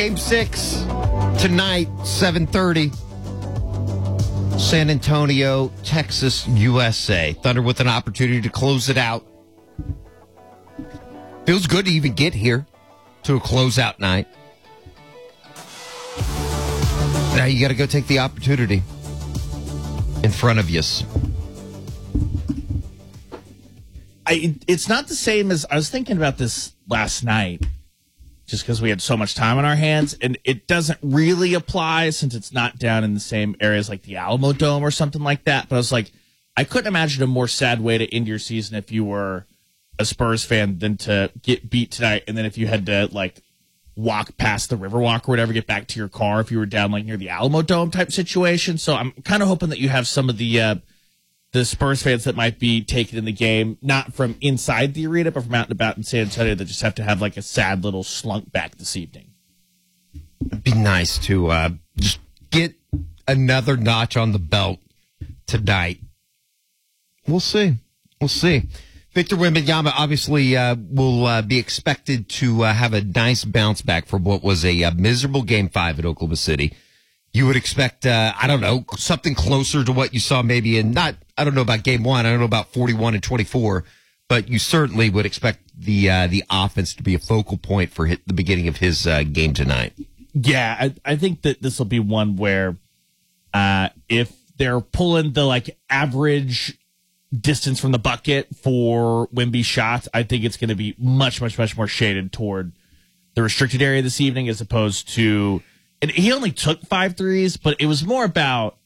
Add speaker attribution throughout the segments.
Speaker 1: Game 6 tonight, 7:30. San Antonio, Texas, USA. Thunder with an opportunity to close it out. Feels good to even get here to a closeout night. Now you got to go take the opportunity in front of you.
Speaker 2: It's not the same as I was thinking about this last night, just because we had so much time on our hands, and it doesn't really apply since it's not down in the same areas like the Alamo Dome or something like that. But I was like, I couldn't imagine a more sad way to end your season if you were a Spurs fan than to get beat tonight, and then if you had to like walk past the Riverwalk or whatever, get back to your car if you were down like near the Alamo Dome type situation. So I'm kind of hoping that you have some of the Spurs fans that might be taken in the game, not from inside the arena, but from out and about in San Antonio, that just have to have like a sad little slunk back this evening.
Speaker 1: It'd be nice to just get another notch on the belt tonight. We'll see. We'll see. Victor Wembanyama obviously will be expected to have a nice bounce back from what was a miserable Game 5 at Oklahoma City. You would expect, I don't know, something closer to what you saw maybe in I don't know about Game 1, I don't know about 41 and 24, but you certainly would expect the offense to be a focal point for the beginning of his game tonight.
Speaker 2: Yeah, I think that this will be one where if they're pulling the like average distance from the bucket for Wemby shots, I think it's going to be much more shaded toward the restricted area this evening as opposed to, and he only took 5 threes, but it was more about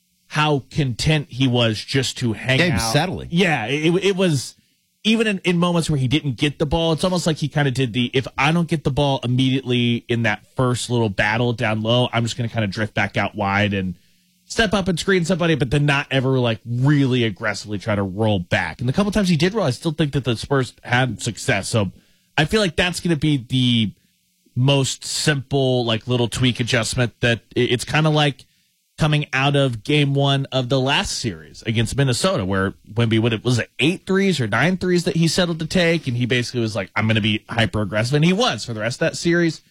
Speaker 2: how content he was just to hang out.
Speaker 1: Settling.
Speaker 2: Yeah, it was, even in moments where he didn't get the ball, it's almost like he kind of did if I don't get the ball immediately in that first little battle down low, I'm just going to kind of drift back out wide and step up and screen somebody, but then not ever like really aggressively try to roll back. And the couple times he did roll, I still think that the Spurs had success. So I feel like that's going to be the most simple, like little tweak adjustment that it's kind of like coming out of Game 1 of the last series against Minnesota, where Wemby, was it 8 threes or 9 threes that he settled to take? And he basically was like, I'm going to be hyper aggressive. And he was for the rest of that series.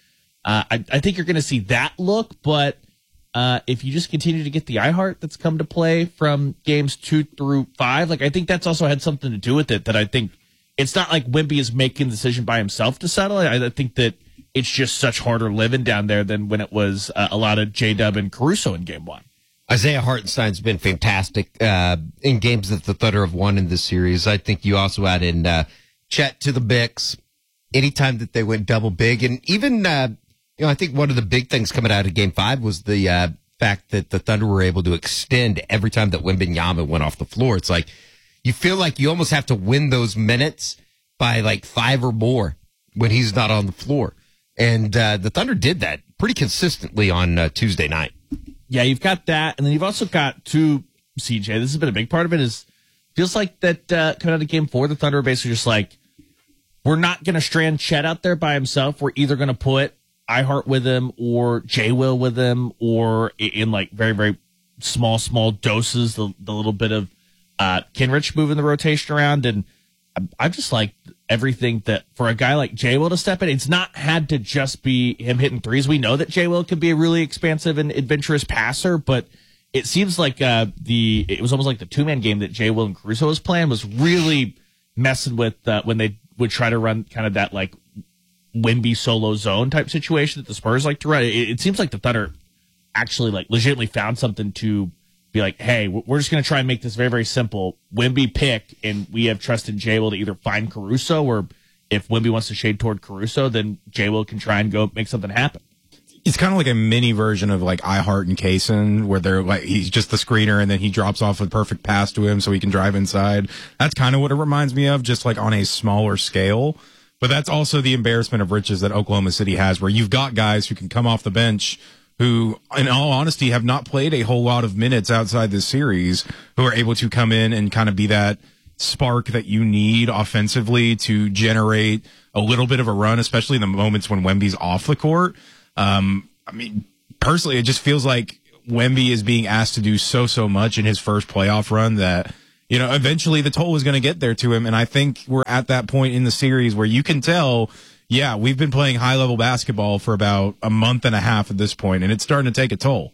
Speaker 2: I think you're going to see that look, but if you just continue to get the iHeart that's come to play from games 2 through 5, like I think that's also had something to do with it, that I think it's not like Wemby is making the decision by himself to settle. I think that it's just such harder living down there than when it was a lot of J-Dub and Caruso in Game 1.
Speaker 1: Isaiah Hartenstein's been fantastic in games that the Thunder have won in this series. I think you also add in Chet to the mix anytime that they went double big. And even, I think one of the big things coming out of Game 5 was the fact that the Thunder were able to extend every time that Wembanyama went off the floor. It's like you feel like you almost have to win those minutes by like 5 or more when he's not on the floor. And the Thunder did that pretty consistently on Tuesday night.
Speaker 2: Yeah, you've got that. And then you've also got CJ, this has been a big part of it, feels like that coming out of Game 4, the Thunder are basically just like, we're not going to strand Chet out there by himself. We're either going to put iHeart with him or J-Will with him, or in like very, very small doses, the little bit of Kenrich moving the rotation around. And I just like everything that for a guy like J-Will to step in, it's not had to just be him hitting threes. We know that J-Will can be a really expansive and adventurous passer, but it seems like it was almost like the 2-man game that J-Will and Caruso was playing was really messing with when they would try to run kind of that like Wemby solo zone type situation that the Spurs like to run. It seems like the Thunder actually like legitimately found something to be like, hey, we're just going to try and make this very, very simple. Wemby pick, and we have trust in J-Will to either find Caruso, or if Wemby wants to shade toward Caruso, then J-Will can try and go make something happen.
Speaker 3: It's kind of like a mini version of like iHeart and Kaysen, where they're like, he's just the screener and then he drops off a perfect pass to him so he can drive inside. That's kind of what it reminds me of, just like on a smaller scale. But that's also the embarrassment of riches that Oklahoma City has, where you've got guys who can come off the bench who, in all honesty, have not played a whole lot of minutes outside this series, who are able to come in and kind of be that spark that you need offensively to generate a little bit of a run, especially in the moments when Wemby's off the court. Personally, it just feels like Wemby is being asked to do so much in his first playoff run that, eventually the toll is going to get there to him. And I think we're at that point in the series where you can tell Yeah, we've been playing high-level basketball for about a month and a half at this point, and it's starting to take a toll.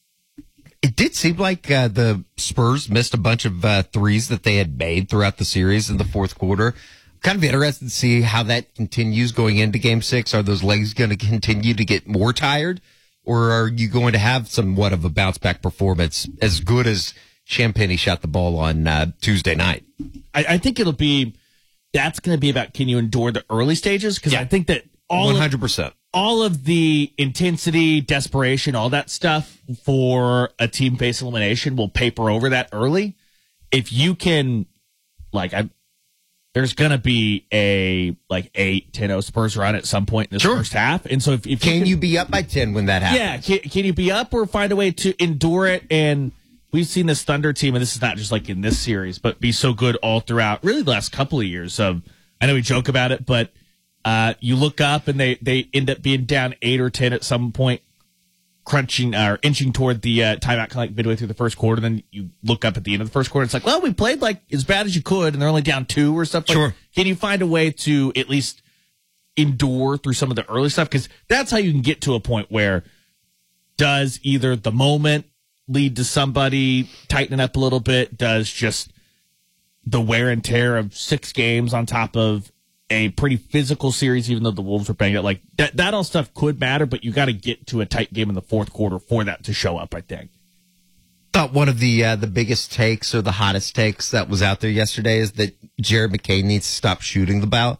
Speaker 1: It did seem like the Spurs missed a bunch of threes that they had made throughout the series in the fourth quarter. Kind of interested to see how that continues going into Game 6. Are those legs going to continue to get more tired, or are you going to have somewhat of a bounce-back performance as good as Champagnie shot the ball on Tuesday night?
Speaker 2: I think that's going to be about can you endure the early stages? Because I think that
Speaker 1: 100%.
Speaker 2: All of the intensity, desperation, all that stuff for a team-based elimination will paper over that early. If you can, there's going to be a 8-10-0 Spurs run at some point in this first half. And so if
Speaker 1: can you be up by 10 when that happens?
Speaker 2: Yeah. Can you be up or find a way to endure it? And we've seen this Thunder team, and this is not just like in this series, but be so good all throughout really the last couple of years. I know we joke about it, but you look up and they end up being down 8 or 10 at some point, crunching or inching toward the timeout like midway through the first quarter. Then you look up at the end of the first quarter. It's like, well, we played like as bad as you could, and they're only down 2 or something.
Speaker 1: Sure.
Speaker 2: Can you find a way to at least endure through some of the early stuff? Because that's how you can get to a point where does either the moment lead to somebody tightening up a little bit? Does just the wear and tear of 6 games on top of a pretty physical series, even though the Wolves were banged up, like that all stuff could matter, but you got to get to a tight game in the fourth quarter for that to show up, I think.
Speaker 1: Thought one of the biggest takes or the hottest takes that was out there yesterday is that Jared McCain needs to stop shooting the ball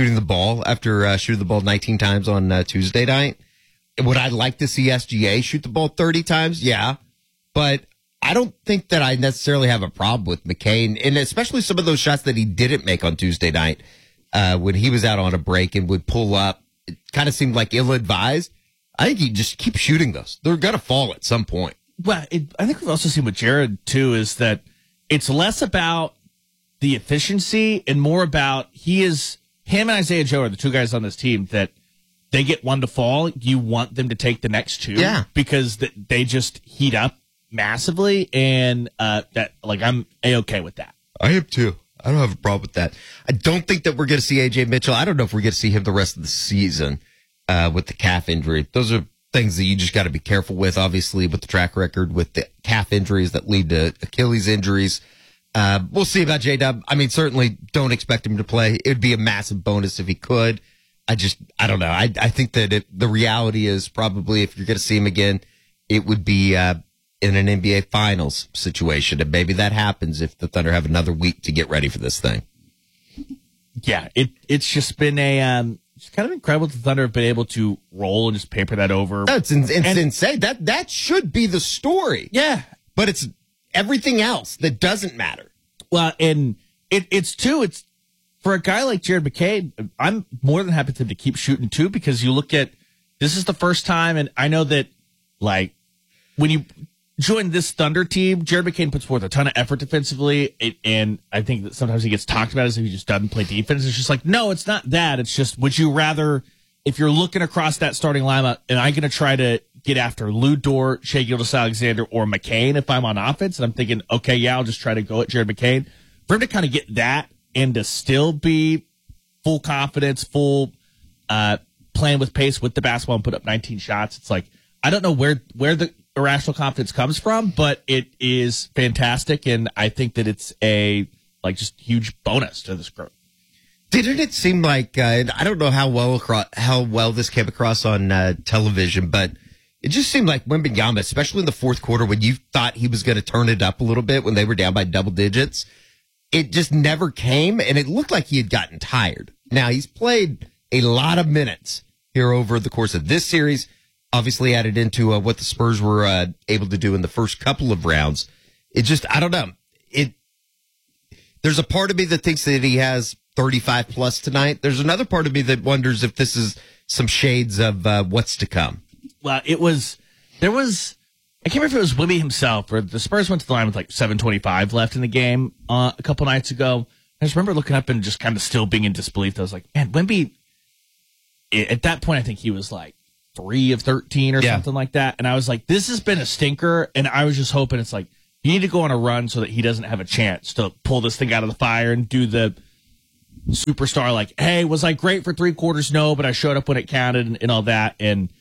Speaker 1: after shooting the ball 19 times on Tuesday night. Would I like to see SGA shoot the ball 30 times? Yeah, but I don't think that I necessarily have a problem with McCain, and especially some of those shots that he didn't make on Tuesday night. When he was out on a break and would pull up, it kind of seemed like ill-advised. I think you just keep shooting those. They're going to fall at some point.
Speaker 2: Well, I think we've also seen with Jared, too, is that it's less about the efficiency and more about him and Isaiah Joe are the 2 guys on this team that they get one to fall. You want them to take the next 2 because they just heat up massively, and I'm A-okay with that.
Speaker 1: I am, too. I don't have a problem with that. I don't think that we're going to see A.J. Mitchell. I don't know if we're going to see him the rest of the season with the calf injury. Those are things that you just got to be careful with, obviously, with the track record, with the calf injuries that lead to Achilles injuries. We'll see about J-Dub. I mean, certainly don't expect him to play. It would be a massive bonus if he could. I don't know. I think that the reality is probably if you're going to see him again, it would be in an NBA Finals situation. And maybe that happens if the Thunder have another week to get ready for this thing.
Speaker 2: Yeah, it's just been it's kind of incredible that the Thunder have been able to roll and just paper that over.
Speaker 1: It's insane. That should be the story.
Speaker 2: Yeah.
Speaker 1: But it's everything else that doesn't matter.
Speaker 2: Well, and it's for a guy like Jared McCain, I'm more than happy to keep shooting too, because you look at, this is the first time, and I know that when you join this Thunder team, Jared McCain puts forth a ton of effort defensively, and I think that sometimes he gets talked about as if he just doesn't play defense. It's just like, no, it's not that. It's just, would you rather, if you're looking across that starting lineup, am I going to try to get after Lou Dort, Shai Gilgeous-Alexander, or McCain if I'm on offense? And I'm thinking, okay, yeah, I'll just try to go at Jared McCain. For him to kind of get that and to still be full confidence, full playing with pace with the basketball and put up 19 shots, it's like, I don't know where the irrational confidence comes from, but it is fantastic, and I think that it's a just huge bonus to this group.
Speaker 1: Didn't it seem like I don't know how well this came across on television, but it just seemed like Wembanyama, especially in the fourth quarter, when you thought he was going to turn it up a little bit when they were down by double digits, it just never came, and it looked like he had gotten tired. Now he's played a lot of minutes here over the course of this series. Obviously added into what the Spurs were able to do in the first couple of rounds. It just, I don't know. There's a part of me that thinks that he has 35 plus tonight. There's another part of me that wonders if this is some shades of what's to come.
Speaker 2: Well, I can't remember if it was Wemby himself or the Spurs went to the line with 7:25 left in the game a couple nights ago. I just remember looking up and just kind of still being in disbelief. I was like, man, Wemby, at that point, I think he was 3 of 13 or something like that. And I was like, this has been a stinker. And I was just hoping it's you need to go on a run so that he doesn't have a chance to pull this thing out of the fire and do the superstar, like, hey, was I great for 3 quarters? No, but I showed up when it counted and all that. And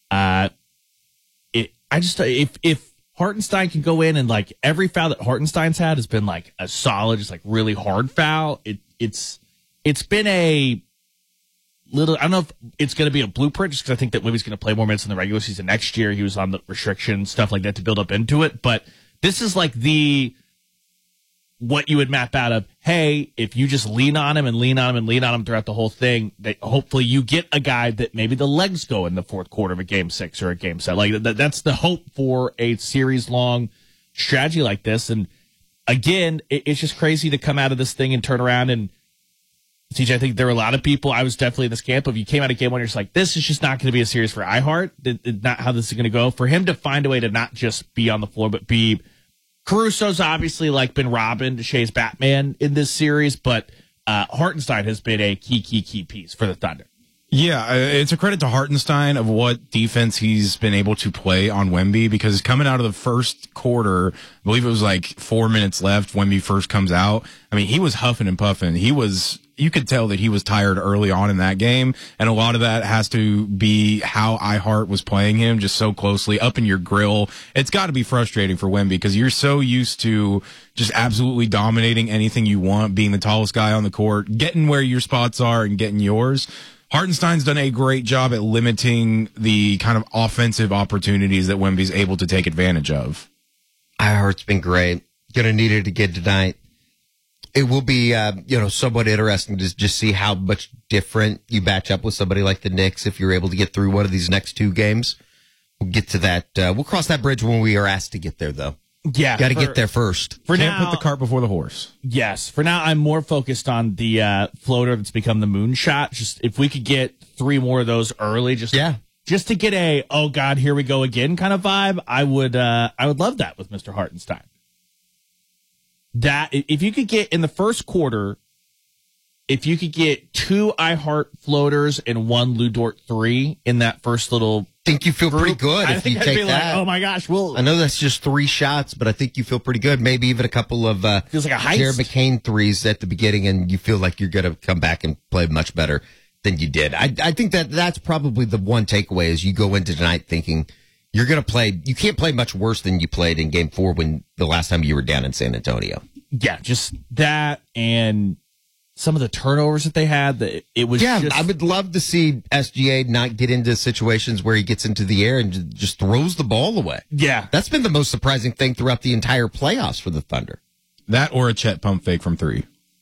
Speaker 2: if Hartenstein can go in and like every foul that Hartenstein's had has been like a solid, just like really hard foul. It's been a little, I don't know if it's going to be a blueprint just because I think that Wemby's going to play more minutes in the regular season next year. He was on the restriction, stuff like that to build up into it. But this is like what you would map out of, hey, if you just lean on him and lean on him and lean on him throughout the whole thing, that hopefully you get a guy that maybe the legs go in the fourth quarter of a game 6 or a game 7. Like that's the hope for a series long strategy like this. And again, it's just crazy to come out of this thing and turn around and CJ, I think there were a lot of people. I was definitely in this camp of you came out of game 1, you're just like, this is just not going to be a series for iHeart. Not how this is going to go. For him to find a way to not just be on the floor, but be Caruso's obviously like been Robin, Shea's Batman in this series, but Hartenstein has been a key piece for the Thunder.
Speaker 3: Yeah, it's a credit to Hartenstein of what defense he's been able to play on Wemby, because coming out of the first quarter, I believe it was like 4 minutes left, Wemby first comes out. I mean, he was huffing and puffing. You could tell that he was tired early on in that game, and a lot of that has to be how iHeart was playing him just so closely up in your grill. It's got to be frustrating for Wemby because you're so used to just absolutely dominating anything you want, being the tallest guy on the court, getting where your spots are and getting yours. Hartenstein's done a great job at limiting the kind of offensive opportunities that Wemby's able to take advantage of.
Speaker 1: iHeart's been great. Gonna need it again tonight. It will be, somewhat interesting to just see how much different you match up with somebody like the Knicks if you're able to get through one of these next 2 games. We'll get to that. We'll cross that bridge when we are asked to get there, though.
Speaker 2: Yeah.
Speaker 1: Got to get there first.
Speaker 3: Can't put the cart before the horse.
Speaker 2: Yes. For now, I'm more focused on the floater that's become the moonshot. Just if we could get 3 more of those early, just to get a, oh God, here we go again kind of vibe, I would love that with Mr. Hartenstein. That if you could get in the first quarter, if you could get 2 iHeart floaters and 1 Lu Dort 3 in that first little,
Speaker 1: I think you feel pretty good if you take that.
Speaker 2: Like, oh my gosh,
Speaker 1: I know that's just 3 shots, but I think you feel pretty good. Maybe even a couple of
Speaker 2: feels like a heist.
Speaker 1: Jared McCain threes at the beginning, and you feel like you're going to come back and play much better than you did. I think that's probably the one takeaway is you go into tonight thinking you're going to play. You can't play much worse than you played in Game 4 when the last time you were down in San Antonio.
Speaker 2: Yeah, just that and some of the turnovers that they had. It was
Speaker 1: I would love to see SGA not get into situations where he gets into the air and just throws the ball away.
Speaker 2: Yeah.
Speaker 1: That's been the most surprising thing throughout the entire playoffs for the Thunder.
Speaker 3: That or a Chet pump fake from 3.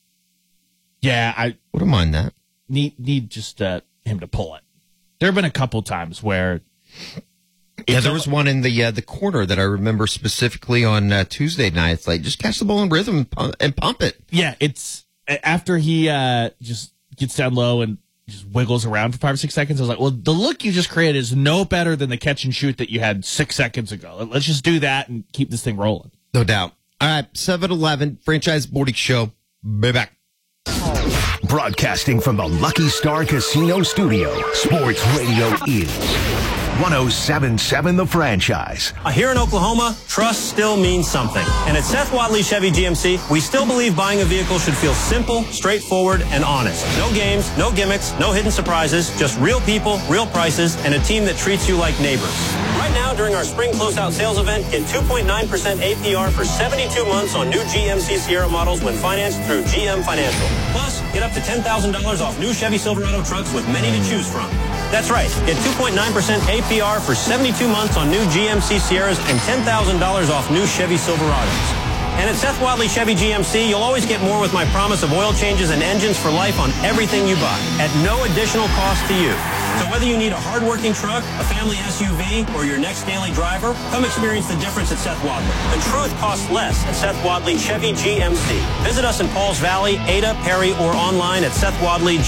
Speaker 2: Yeah, I
Speaker 1: wouldn't mind that.
Speaker 2: Need just him to pull it. There have been a couple times where...
Speaker 1: Yeah, there was one in the corner that I remember specifically on Tuesday night. It's like, just catch the ball in rhythm and pump it.
Speaker 2: Yeah, it's after he just gets down low and just wiggles around for 5 or 6 seconds. I was like, well, the look you just created is no better than the catch and shoot that you had 6 seconds ago. Let's just do that and keep this thing rolling.
Speaker 1: No doubt. All right, 7-Eleven, Franchise Morning Show. Be back.
Speaker 4: Broadcasting from the Lucky Star Casino Studio, Sports Radio is 107.7 The Franchise.
Speaker 5: Here in Oklahoma, trust still means something. And at Seth Wadley Chevy GMC, we still believe buying a vehicle should feel simple, straightforward, and honest. No games, no gimmicks, no hidden surprises, just real people, real prices, and a team that treats you like neighbors. Right now, during our spring closeout sales event, get 2.9% APR for 72 months on new GMC Sierra models when financed through GM Financial. Plus, get up to $10,000 off new Chevy Silverado trucks with many to choose from. That's right. Get 2.9% APR for 72 months on new GMC Sierras and $10,000 off new Chevy Silverados. And at Seth Wadley Chevy GMC, you'll always get more with my promise of oil changes and engines for life on everything you buy at no additional cost to you. So whether you need a hard-working truck, a family SUV, or your next daily driver, come experience the difference at Seth Wadley. The truth costs less at Seth Wadley Chevy GMC. Visit us in Pauls Valley, Ada, Perry, or online at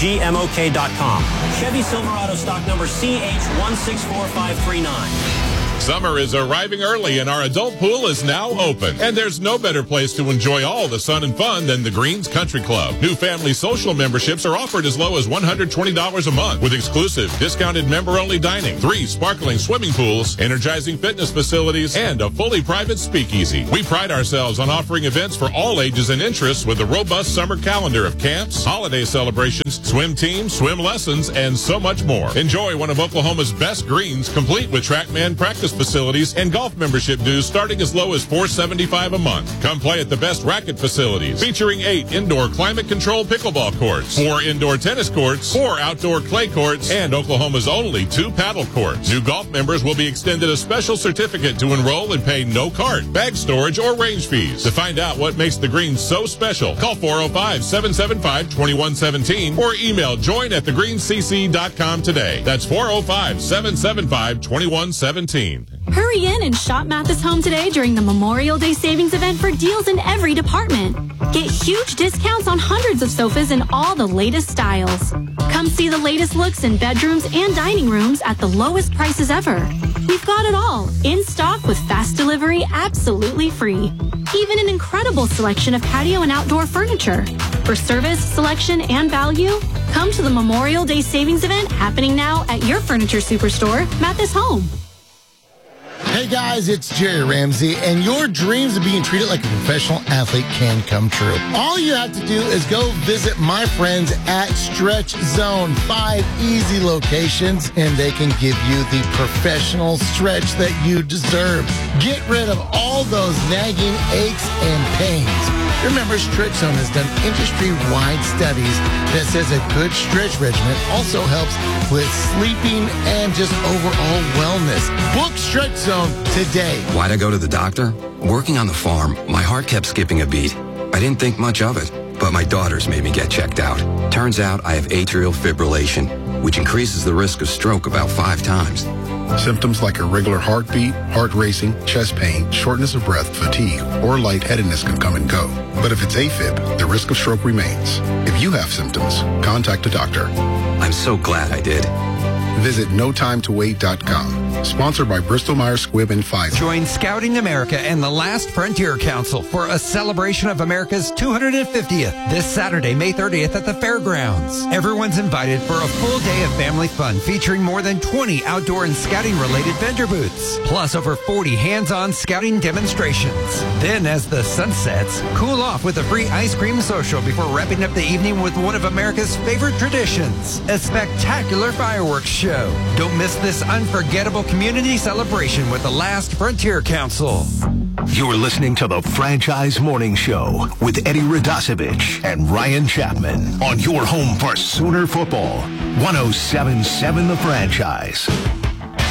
Speaker 5: SethWadleyGMOK.com. Chevy Silverado stock number CH164539.
Speaker 6: Summer is arriving early and our adult pool is now open. And there's no better place to enjoy all the sun and fun than the Greens Country Club. New family social memberships are offered as low as $120 a month with exclusive discounted member-only dining, 3 sparkling swimming pools, energizing fitness facilities, and a fully private speakeasy. We pride ourselves on offering events for all ages and interests with a robust summer calendar of camps, holiday celebrations, swim teams, swim lessons, and so much more. Enjoy one of Oklahoma's best greens, complete with TrackMan practice facilities and golf membership dues starting as low as $475 a month. Come play at the best racket facilities, featuring 8 indoor climate-controlled pickleball courts, 4 indoor tennis courts, 4 outdoor clay courts, and Oklahoma's only 2 paddle courts. New golf members will be extended a special certificate to enroll and pay no cart, bag storage, or range fees. To find out what makes the Greens so special, call 405-775-2117 or email join@thegreenscc.com today. That's 405-775-2117.
Speaker 7: Hurry in and shop Mathis Home today during the Memorial Day savings event for deals in every department. Get huge discounts on hundreds of sofas in all the latest styles. Come see the latest looks in bedrooms and dining rooms at the lowest prices ever. We've got it all in stock with fast delivery absolutely free. Even an incredible selection of patio and outdoor furniture. For service, selection, and value, come to the Memorial Day savings event happening now at your furniture superstore, Mathis Home.
Speaker 8: Hey guys, it's Jerry Ramsey, and your dreams of being treated like a professional athlete can come true. All you have to do is go visit my friends at Stretch Zone. 5 easy locations, and they can give you the professional stretch that you deserve. Get rid of all those nagging aches and pains. Remember, Stretch Zone has done industry-wide studies that says a good stretch regimen also helps with sleeping and just overall wellness. Book Stretch Zone today.
Speaker 9: Why'd I go to the doctor? Working on the farm, my heart kept skipping a beat. I didn't think much of it, but my daughters made me get checked out. Turns out I have atrial fibrillation, which increases the risk of stroke about 5 times.
Speaker 10: Symptoms like irregular heartbeat, heart racing, chest pain, shortness of breath, fatigue, or lightheadedness can come and go. But if it's AFib, the risk of stroke remains. If you have symptoms, contact a doctor.
Speaker 9: I'm so glad I did.
Speaker 10: Visit NoTimeToWait.com. Sponsored by Bristol-Myers Squibb and Pfizer.
Speaker 11: Join Scouting America and the Last Frontier Council for a celebration of America's 250th this Saturday, May 30th at the fairgrounds. Everyone's invited for a full day of family fun featuring more than 20 outdoor and scouting-related vendor booths, plus over 40 hands-on scouting demonstrations. Then, as the sun sets, cool off with a free ice cream social before wrapping up the evening with one of America's favorite traditions, a spectacular fireworks show. Don't miss this unforgettable community celebration with the Last Frontier Council.
Speaker 4: You're listening to the Franchise Morning Show with Eddie Radosevich and Ryan Chapman on your home for Sooner football. 107.7 The Franchise.